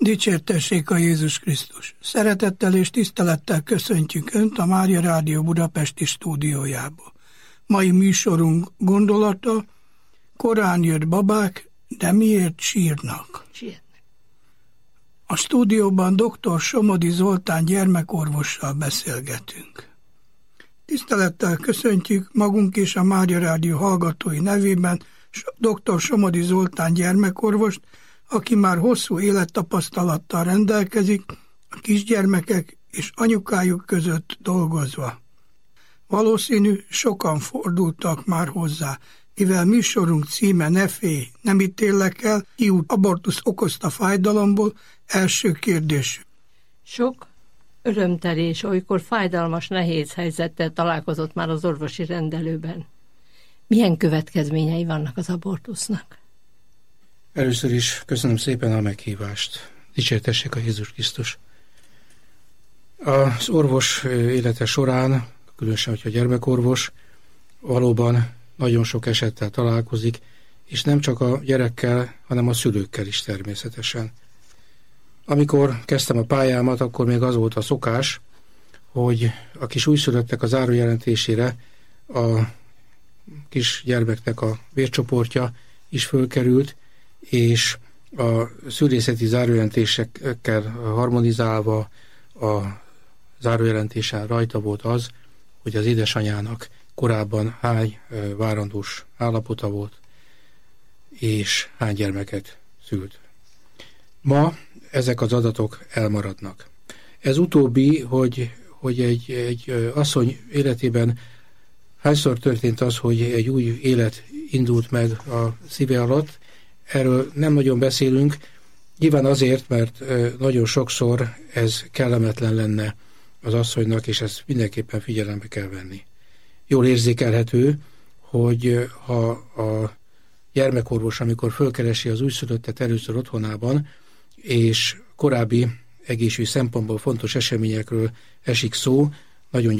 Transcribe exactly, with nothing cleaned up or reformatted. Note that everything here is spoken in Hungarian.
Dicsértessék a Jézus Krisztus! Szeretettel és tisztelettel köszöntjük Önt a Mária Rádió Budapesti stúdiójából. Mai műsorunk gondolata: korán jött babák, de miért sírnak? Sírnak. A stúdióban dr. Somodi Zoltán gyermekorvossal beszélgetünk. Tisztelettel köszöntjük magunk és a Mária Rádió hallgatói nevében dr. Somodi Zoltán gyermekorvost, aki már hosszú élettapasztalattal rendelkezik a kisgyermekek és anyukájuk között dolgozva. Valószínű, sokan fordultak már hozzá, mivel műsorunk címe Ne félj, nem ítélek el, kiút abortusz okozta fájdalomból. Első kérdés. Sok örömteli és olykor fájdalmas, nehéz helyzettel találkozott már az orvosi rendelőben. Milyen következményei vannak az abortusznak? Először is köszönöm szépen a meghívást. Dicsértessék a Jézus Krisztus! Az orvos élete során, különösen, hogyha gyermekorvos, valóban nagyon sok esettel találkozik, és nem csak a gyerekkel, hanem a szülőkkel is természetesen. Amikor kezdtem a pályámat, akkor még az volt a szokás, hogy a kis újszülöttek a zárójelentésére a kis gyermeknek a vércsoportja is fölkerült, és a szülészeti zárójelentésekkel harmonizálva a zárójelentésen rajta volt az, hogy az édesanyának korábban hány várandós állapota volt, és hány gyermeket szült. Ma ezek az adatok elmaradnak. Ez utóbbi, hogy, hogy egy, egy asszony életében hányszor történt az, hogy egy új élet indult meg a szíve alatt, erről nem nagyon beszélünk, nyilván azért, mert nagyon sokszor ez kellemetlen lenne az asszonynak, és ezt mindenképpen figyelembe kell venni. Jól érzékelhető, hogy ha a gyermekorvos, amikor fölkeresi az újszülöttet először otthonában, és korábbi egészségügyi szempontból fontos eseményekről esik szó, nagyon